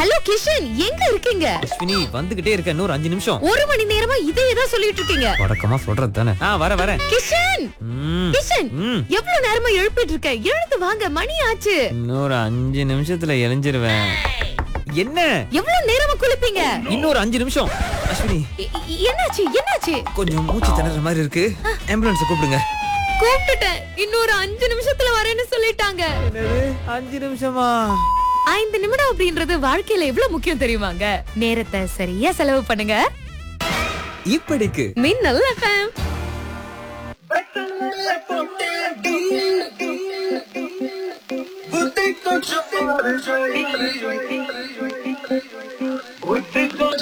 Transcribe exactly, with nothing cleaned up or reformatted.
Hello Kishan, எங்க இருக்கீங்க? அஸ்வினி வந்துகிட்டே இருக்க, இன்னொரு அஞ்சு நிமிஷம். ஒரு மணி நேரமா இதே தான் சொல்லிட்டு இருக்கீங்க. வடக்கமா சொல்றது தானே. ஆ வர வரேன். கிஷன் ம், கிஷன் ம். எவ்வளவு நேரமா எழுப்பிட்டு இருக்க? எழுந்து வாங்க, மணி ஆச்சு. இன்னொரு அஞ்சு நிமிஷத்துல எழிஞ்சிருவேன். என்ன எவ்வளவு நேரமா குளிப்பீங்க? இன்னொரு அஞ்சு நிமிஷம். அஸ்வினி எ- எ- என்னாச்சு என்னாச்சு? கொஞ்சம் மூச்சு திணற மாதிரி இருக்கு. ஆம்புலன்ஸ் கூப்பிடுங்க. கூப்பிட்டுட்டேன். இன்னொரு அஞ்சு நிமிஷத்துல வரேன்னு சொல்லிட்டாங்க. என்னது அஞ்சு நிமிஷமா? ஐந்து நிமிடம் அப்படின்றது வாழ்க்கையில எவ்வளவு முக்கியம் தெரியுமாங்க? நேரத்தை சரியா செலவு பண்ணுங்க. இப்படிக்கு மின்னல் எஃப்எம். With the